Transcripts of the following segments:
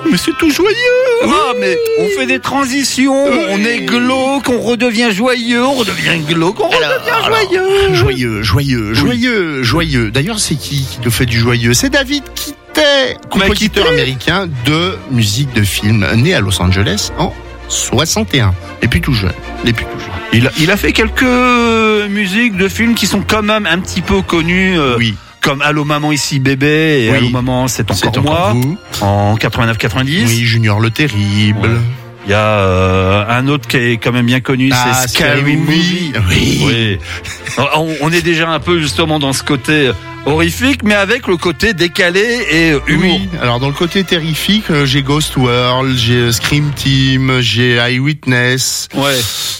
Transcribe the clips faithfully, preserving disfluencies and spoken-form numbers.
Mais c'est tout joyeux. Ah, mais on fait des transitions, Oui. on est glauque, on redevient joyeux, on redevient glauque, on Alors, redevient alors, joyeux. Joyeux, joyeux, joyeux, joyeux. D'ailleurs, c'est qui qui nous fait du joyeux? C'est David Kitté, compositeur Kitté. américain de musique de film, né à Los Angeles en soixante et un. Et puis tout jeune. Et puis tout jeune. Il a, il a fait quelques musiques de films qui sont quand même un petit peu connues, euh, Oui. comme Allô maman ici bébé et Oui. Allô maman c'est encore C'est moi encore vous. en quatre-vingt-neuf quatre-vingt-dix. Oui, Junior le Terrible. Ouais. Il y a euh, un autre qui est quand même bien connu, Ah, c'est Scary Movie. Oui. Oui. On, on est déjà un peu justement dans ce côté horrifique, mais avec le côté décalé et humour. Oui, alors dans le côté terrifique, euh, j'ai Ghost World, j'ai euh, Scream Team, j'ai Eyewitness Ouais.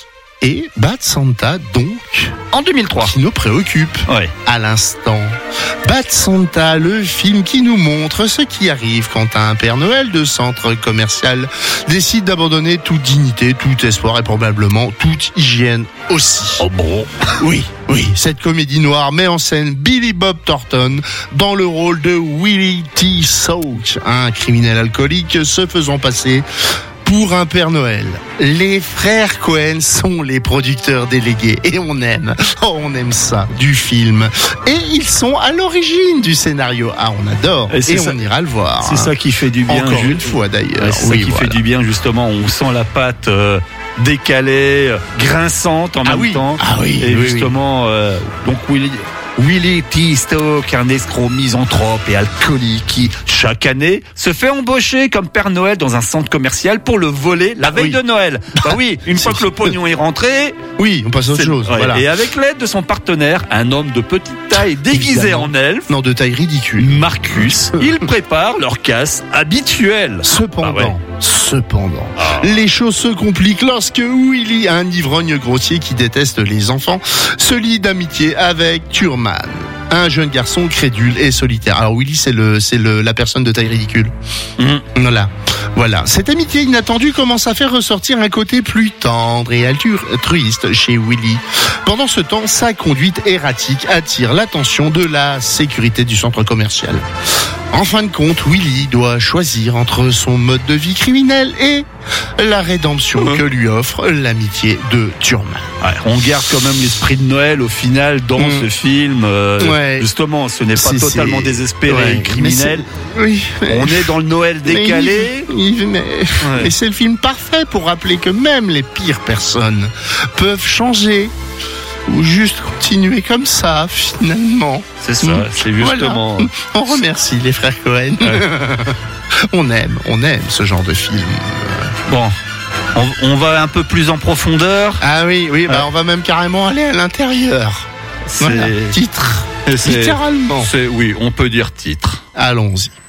et Bad Santa, donc, En deux mille trois. qui nous préoccupe Ouais. à l'instant. Bad Santa, le film qui nous montre ce qui arrive quand un Père Noël de centre commercial décide d'abandonner toute dignité, tout espoir et probablement toute hygiène aussi. Oh bon. Oui, oui, cette comédie noire met en scène Billy Bob Thornton dans le rôle de Willie T. Soach, un criminel alcoolique se faisant passer pour un Père Noël. Les frères Cohen sont les producteurs délégués et on aime, oh, on aime ça, du film. Et ils sont à l'origine du scénario. Ah, on adore Et et, c'est ça- on ira le voir. C'est ça qui fait du bien. Encore Jules. une fois d'ailleurs. Ouais, c'est Oui, ça qui voilà. fait du bien justement. On sent la pâte euh, décalée, euh, grinçante en Ah même oui. temps. Ah oui, Et oui, justement, euh, donc Willie, Willie T. Stoke, un escroc misanthrope et alcoolique qui, chaque année, se fait embaucher comme Père Noël dans un centre commercial pour le voler la veille oui. de Noël. Bah oui, une fois que le pognon est rentré, Oui, on passe à autre c'est- chose. ouais. Voilà. Et avec l'aide de son partenaire, un homme de petite taille déguisé Évidemment. en elfe, Non, de taille ridicule. Marcus, il prépare leur casse habituelle. Cependant, Ah ouais. cependant, Ah. les choses se compliquent lorsque Willy, un ivrogne grossier qui déteste les enfants, se lie d'amitié avec Thurman, un jeune garçon crédule et solitaire. Alors Willy, c'est le, c'est le, la personne de taille ridicule. Mhm. Voilà. Voilà. Cette amitié inattendue commence à faire ressortir un côté plus tendre et altruiste chez Willy. Pendant ce temps, sa conduite erratique attire l'attention de la sécurité du centre commercial. En fin de compte, Willy doit choisir entre son mode de vie criminel et la rédemption Mhm. que lui offre l'amitié de Thurman. Ouais, on garde quand même l'esprit de Noël au final dans Mm. ce film. euh, Ouais. Justement, ce n'est pas C'est- totalement c'est- désespéré Ouais, et criminel. mais c'est- Oui. mais- On est dans le Noël mais décalé. il- il- mais- Et c'est le film parfait pour rappeler que même les pires personnes peuvent changer ou juste continuer comme ça, finalement. C'est ça, Mm. c'est justement. Voilà. On remercie les frères Cohen. on aime, on aime ce genre de film. Bon, on, on va un peu plus en profondeur. Ah oui, oui, bah Ouais. on va même carrément aller à l'intérieur. C'est. Voilà. Titre. c'est- Littéralement. c'est- Oui, on peut dire titre. Allons-y.